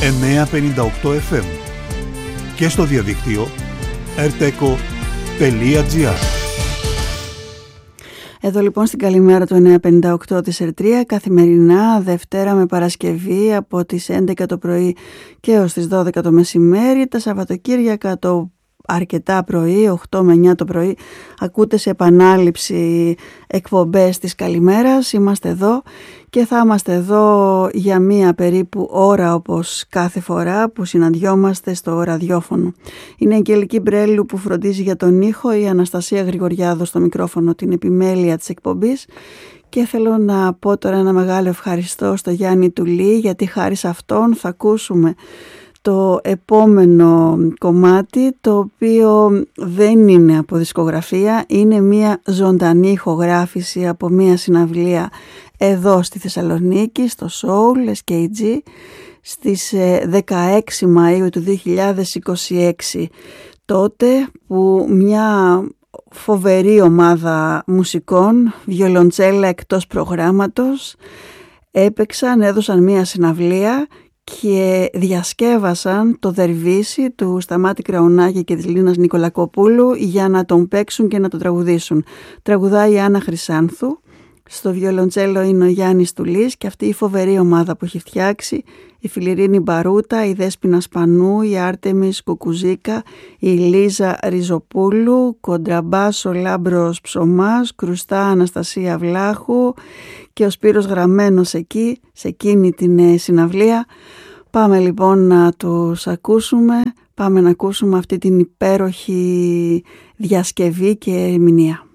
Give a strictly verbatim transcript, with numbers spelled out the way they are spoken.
εννιακόσια πενήντα οκτώ εφ εμ και στο διαδίκτυο ερτέκο τελεία τζι άρ. Εδώ λοιπόν στην καλημέρα του εννιακόσια πενήντα οκτώ της Ερτρία, καθημερινά Δευτέρα με Παρασκευή από τις έντεκα το πρωί και ως τις δώδεκα το μεσημέρι, τα Σαββατοκύριακα το αρκετά πρωί, οκτώ με εννιά το πρωί, ακούτε σε επανάληψη εκπομπές της καλημέρας. Είμαστε εδώ και θα είμαστε εδώ για μία περίπου ώρα όπως κάθε φορά που συναντιόμαστε στο ραδιόφωνο. Είναι η Αγγελική Μπρέλου που φροντίζει για τον ήχο, η Αναστασία Γρηγοριάδου στο μικρόφωνο, την επιμέλεια της εκπομπής. Και θέλω να πω τώρα ένα μεγάλο ευχαριστώ στο Γιάννη Τουλή, γιατί χάρη σε αυτόν θα ακούσουμε το επόμενο κομμάτι, το οποίο δεν είναι από δισκογραφία, είναι μια ζωντανή ηχογράφηση από μια συναυλία εδώ στη Θεσσαλονίκη, στο Soul ες κέι τζι, στις δεκαέξι Μαΐου του δύο χιλιάδες είκοσι έξι, τότε που μια φοβερή ομάδα μουσικών, βιολοντσέλα εκτός προγράμματος, έπαιξαν, έδωσαν μια συναυλία και διασκεύασαν το Δερβίσι του Σταμάτη Κραουνάκη και της Λίνας Νικολακοπούλου για να τον παίξουν και να τον τραγουδήσουν. Τραγουδάει η Άννα Χρυσάνθου, στο βιολοντσέλο είναι ο Γιάννης Τουλής και αυτή η φοβερή ομάδα που έχει φτιάξει, η Φιλιρίνη Μπαρούτα, η Δέσποινα Σπανού, η Άρτεμις Κουκουζίκα, η Λίζα Ριζοπούλου, κοντραμπάσο Λάμπρος Ψωμάς, κρουστά Αναστασία Βλάχου και ο Σπύρος Γραμμένος εκεί, σε εκείνη την συναυλία. Πάμε λοιπόν να τους ακούσουμε, πάμε να ακούσουμε αυτή την υπέροχη διασκευή και ερμηνεία.